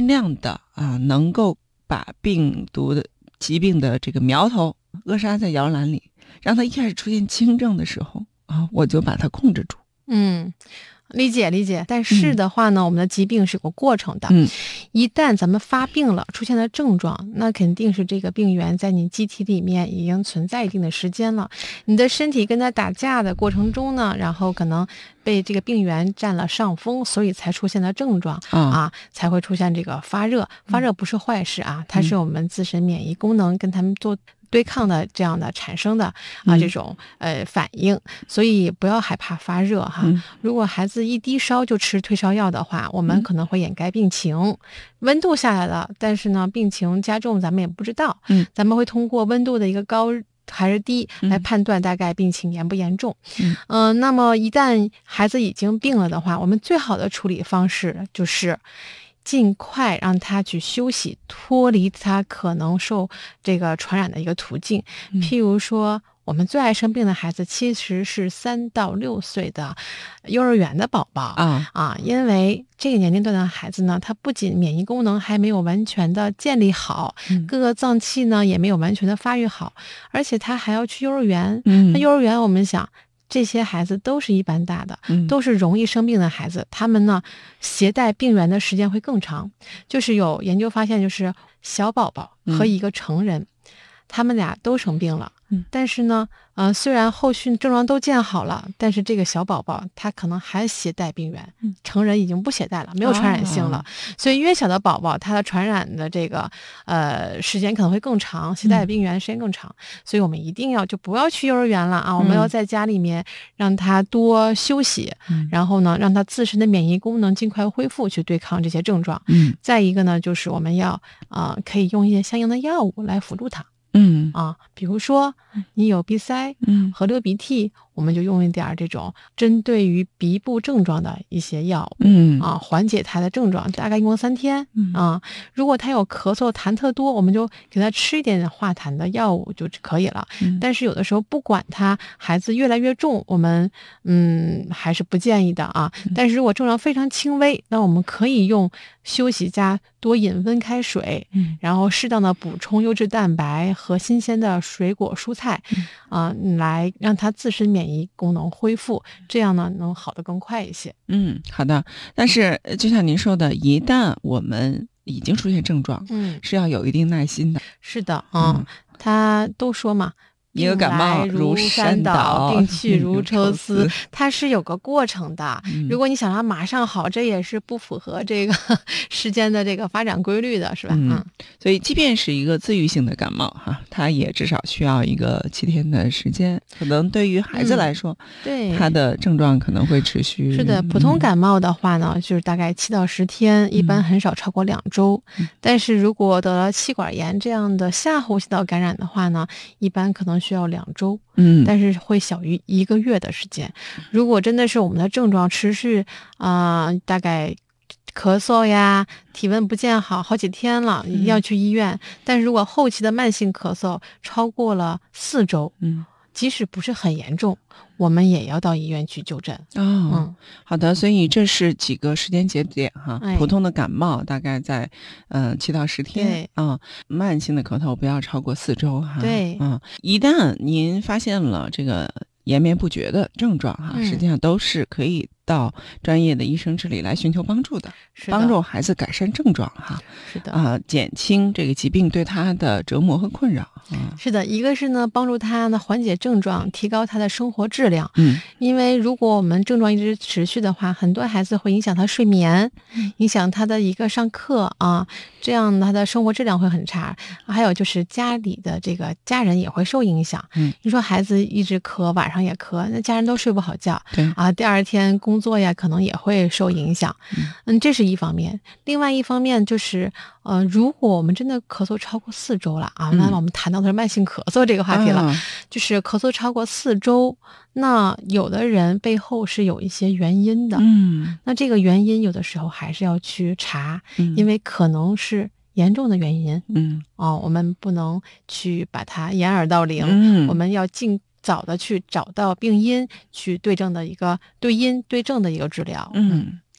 量的能够把病毒的疾病的这个苗头扼杀在摇篮里，让它一开始出现轻症的时候我就把它控制住。 理解，但是的话呢，我们的疾病是有个过程的。一旦咱们发病了，出现了症状，那肯定是这个病原在你机体里面已经存在一定的时间了。你的身体跟它打架的过程中呢，然后可能被这个病原占了上风，所以才出现了症状才会出现这个发热。发热不是坏事它是我们自身免疫功能跟他们做对抗的这样的产生的这种反应，所以不要害怕发热如果孩子一低烧就吃退烧药的话，我们可能会掩盖病情。温度下来了，但是呢病情加重咱们也不知道。咱们会通过温度的一个高还是低来判断大概病情严不严重。那么一旦孩子已经病了的话，我们最好的处理方式就是尽快让他去休息，脱离他可能受这个传染的一个途径。譬如说我们最爱生病的孩子其实是3到6岁的幼儿园的宝宝因为这个年龄段的孩子呢，他不仅免疫功能还没有完全的建立好，各个脏器呢也没有完全的发育好，而且他还要去幼儿园。那幼儿园我们想这些孩子都是一般大的，都是容易生病的孩子，他们呢携带病原的时间会更长。就是有研究发现，就是小宝宝和一个成人他们俩都生病了，但是呢虽然后续症状都见好了，但是这个小宝宝他可能还携带病原，成人已经不携带了，没有传染性了。所以越小的宝宝他的传染的这个时间可能会更长，携带的病原的时间更长。所以我们一定要就不要去幼儿园了我们要在家里面让他多休息，然后呢让他自身的免疫功能尽快恢复，去对抗这些症状。再一个呢就是我们要可以用一些相应的药物来辅助他。比如说你有鼻塞和流鼻涕，我们就用一点这种针对于鼻部症状的一些药物缓解他的症状，大概用3天如果他有咳嗽痰特多，我们就给他吃一点化痰的药物就可以了。但是有的时候不管他孩子越来越重，我们还是不建议的但是如果症状非常轻微，那我们可以用休息加多饮温开水，然后适当的补充优质蛋白和新鲜的水果蔬菜来让他自身免疫功能恢复，这样呢能好得更快一些。 好的。但是就像您说的，一旦我们已经出现症状是要有一定耐心的。 是的他都说嘛， 一个感冒如山倒， 病去如抽丝，它是有个过程的。如果你想让它马上好，这也是不符合这个时间的这个发展规律的，是吧？ 所以即便是一个自愈性的感冒它也至少需要一个7天的时间。可能对于孩子来说， 对他的症状可能会持续。 是的，普通感冒的话呢，就是大概7到10天，一般很少超过2周。但是如果得了气管炎这样的下呼吸道感染的话呢，一般可能需要2周，但是会小于1个月的时间。如果真的是我们的症状持续大概咳嗽呀，体温不见好几天了，一定要去医院。但是如果后期的慢性咳嗽超过了4周，即使不是很严重，我们也要到医院去就诊。 好的。所以这是几个时间节点普通的感冒大概在7到10天慢性的咳嗽不要超过4周对一旦您发现了这个延绵不绝的症状实际上都是可以到专业的医生这里来寻求帮助的，帮助孩子改善症状是的减轻这个疾病对他的折磨和困扰是的，一个是呢帮助他呢缓解症状，提高他的生活质量。因为如果我们症状一直持续的话，很多孩子会影响他睡眠，影响他的一个上课这样他的生活质量会很差。还有就是家里的这个家人也会受影响。你说孩子一直咳，晚上也咳，那家人都睡不好觉第二天工作呀可能也会受影响。这是一方面。另外一方面就是如果我们真的咳嗽超过4周了那我们谈到的是慢性咳嗽这个话题了就是咳嗽超过4周，那有的人背后是有一些原因的那这个原因有的时候还是要去查因为可能是严重的原因我们不能去把它掩耳盗铃我们要尽早的去找到病因，去对症的一个对因对症的一个治疗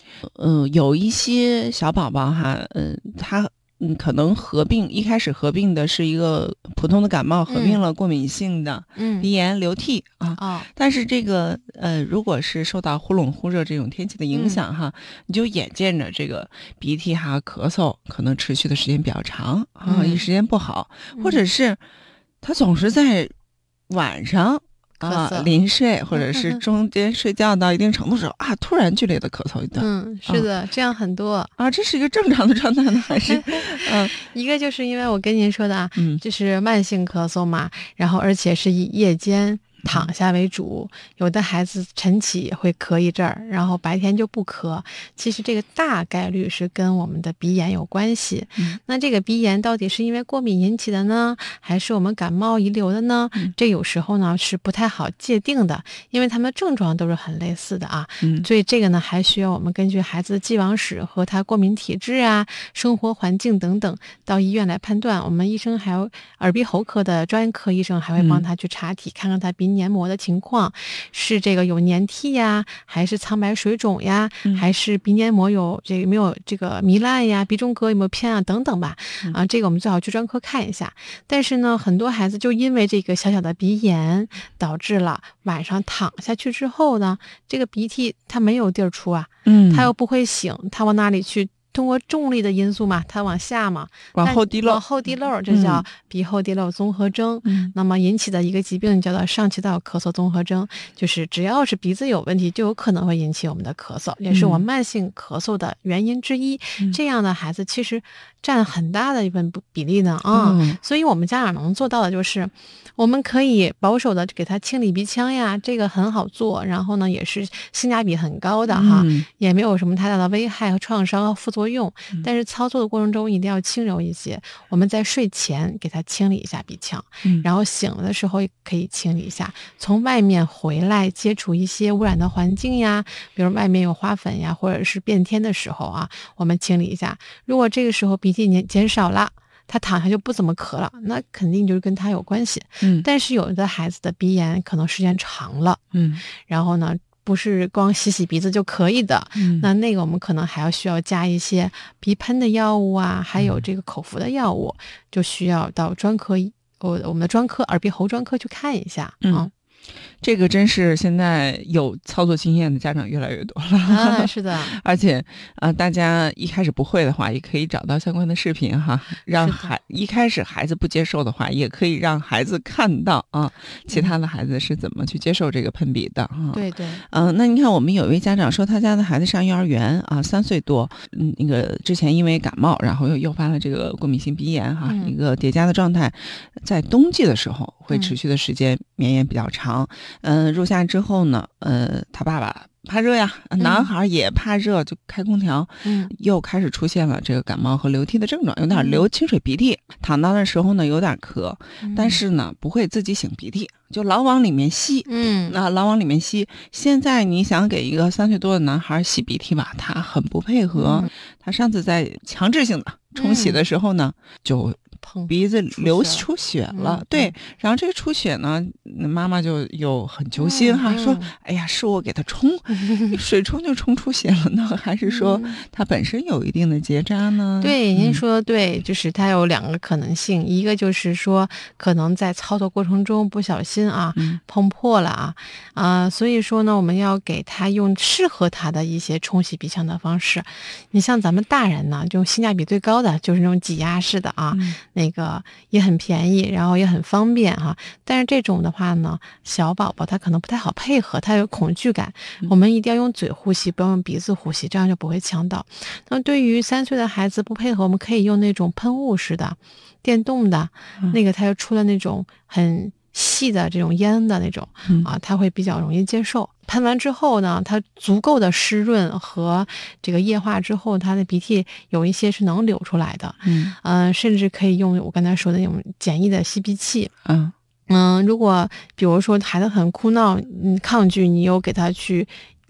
有一些小宝宝哈，他可能一开始合并的是一个普通的感冒，合并了过敏性的鼻炎、流涕啊。但是这个如果是受到忽冷忽热这种天气的影响哈，你就眼见着这个鼻涕哈、咳嗽可能持续的时间比较长一时间不好，或者是他总是在晚上临睡或者是中间睡觉到一定程度的时候突然剧烈的咳嗽一段。 是的，这样很多这是一个正常的状态呢，还是一个就是因为我跟您说的就是慢性咳嗽嘛，然后而且是以夜间躺下为主，有的孩子晨起也会咳一阵儿，然后白天就不咳。其实这个大概率是跟我们的鼻炎有关系。那这个鼻炎到底是因为过敏引起的呢，还是我们感冒遗留的呢？这有时候呢是不太好界定的，因为他们症状都是很类似的所以这个呢还需要我们根据孩子的既往史和他过敏体质生活环境等等到医院来判断。我们医生还有耳鼻喉科的专科医生还会帮他去查体，看看他鼻黏膜的情况，是这个有黏涕呀，还是苍白水肿呀，还是鼻黏膜有没有这个糜烂呀，鼻中隔有没有偏等等吧。这个我们最好去专科看一下。但是呢，很多孩子就因为这个小小的鼻炎，导致了晚上躺下去之后呢，这个鼻涕他没有地儿出他又不会醒，他往哪里去？通过重力的因素嘛，它往下嘛， 往后滴漏，这叫鼻后滴漏综合征。那么引起的一个疾病叫做上气道咳嗽综合征，就是只要是鼻子有问题，就有可能会引起我们的咳嗽，也是我们慢性咳嗽的原因之一。这样的孩子其实占很大的一份比例呢所以我们家长能做到的就是，我们可以保守的给他清理鼻腔呀，这个很好做，然后呢也是性价比很高的也没有什么太大的危害和创伤和副作用。但是操作的过程中一定要轻柔一些，我们在睡前给他清理一下鼻腔，然后醒了的时候也可以清理一下。从外面回来接触一些污染的环境呀，比如外面有花粉呀，或者是变天的时候我们清理一下。如果这个时候鼻涕减少了，他躺下就不怎么咳了，那肯定就是跟他有关系。但是有的孩子的鼻炎可能时间长了，然后呢不是光洗鼻子就可以的，那个我们可能还需要加一些鼻喷的药物还有这个口服的药物，就需要到专科我们的专科耳鼻喉专科去看一下这个真是现在有操作经验的家长越来越多了是的， 而且大家一开始不会的话，也可以找到相关的视频让一开始孩子不接受的话，也可以让孩子看到其他的孩子是怎么去接受这个喷鼻的对对， 那你看我们有一位家长说，他家的孩子上幼儿园3岁多，那个之前因为感冒，然后又诱发了这个过敏性鼻炎一个叠加的状态，在冬季的时候会持续的时间绵延比较长。入夏之后呢，他爸爸怕热呀，男孩也怕热，就开空调，又开始出现了这个感冒和流涕的症状，有点流清水鼻涕，躺到的时候呢有点咳，但是呢不会自己擤鼻涕，就老往里面吸，老往里面吸。现在你想给一个3岁多的男孩洗鼻涕吧，他很不配合，他上次在强制性的冲洗的时候呢，就鼻子流出血了，对，然后这个出血呢，妈妈就有很揪心说，哎呀，是我给他冲，水冲就冲出血了呢，还是说他本身有一定的结扎呢？ 对，您说对，就是它有2个可能性，一个就是说可能在操作过程中不小心碰破了所以说呢，我们要给他用适合他的一些冲洗鼻腔的方式。你像咱们大人呢，就性价比最高的就是那种挤压式的那个也很便宜，然后也很方便但是这种的话呢，小宝宝他可能不太好配合，他有恐惧感，我们一定要用嘴呼吸，不要用鼻子呼吸，这样就不会呛到。那对于3岁的孩子不配合，我们可以用那种喷雾式的电动的那个，它就出了那种很细的这种烟的那种他会比较容易接受。喷完之后呢，它足够的湿润和这个液化之后，它的鼻涕有一些是能流出来的甚至可以用我刚才说的那种简易的吸鼻器如果比如说孩子很哭闹抗拒，你又给他去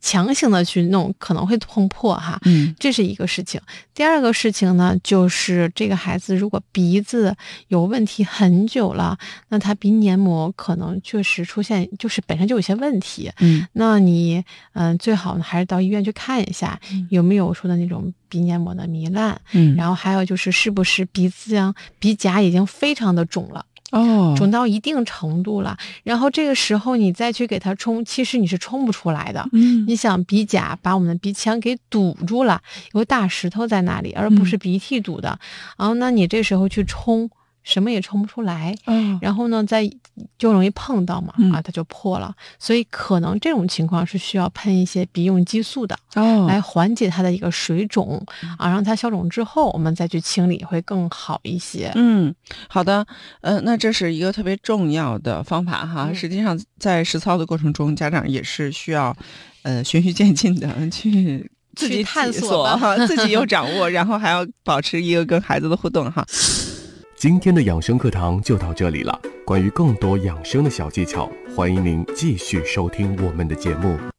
强行的去弄，可能会痛破哈。这是一个事情。第二个事情呢，就是这个孩子如果鼻子有问题很久了，那他鼻黏膜可能确实出现，就是本身就有些问题。那你最好呢还是到医院去看一下，有没有说的那种鼻黏膜的糜烂。然后还有就是是不是鼻甲已经非常的肿了。肿到一定程度了，然后这个时候你再去给它冲，其实你是冲不出来的。你想鼻甲把我们的鼻腔给堵住了，有大石头在那里，而不是鼻涕堵的。然后那你这时候去冲，什么也冲不出来。然后呢就容易碰到嘛，它就破了。所以可能这种情况是需要喷一些鼻用激素的，来缓解它的一个水肿让它消肿之后我们再去清理会更好一些。 好的。那这是一个特别重要的方法哈。实际上在实操的过程中，家长也是需要循序渐进的去自己探索哈，自己有掌握，然后还要保持一个跟孩子的互动哈。 今天的养生课堂就到这里了。关于更多养生的小技巧，欢迎您继续收听我们的节目。